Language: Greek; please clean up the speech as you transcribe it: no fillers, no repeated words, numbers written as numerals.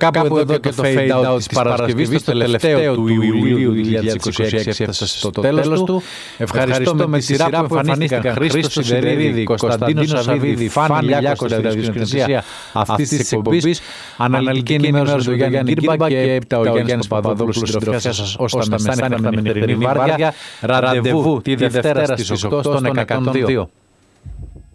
Κάπου εδώ και το fade out της Παρασκευής, το τελευταίο του Ιουλίου 2026 έφτασε στο τέλος του. Ευχαριστώ με τη σειρά που εμφανίστηκαν Χρήστος Σιδερίδη, Κωνσταντίνος Σαββίδη, Φάνη Λιάκο στην ραδιοσκηνησία αυτής της εκπομπής. Αναλυτική ενημέρωση του Γιάννη Κύρμπα και ο Γιάννης Παπαδόπουλος συντροφιά σας ώστε να μην αισθάνεστε με νυχτερινή βάρδια. Ραντεβού τη Δευτέρα στις 8 στον 102.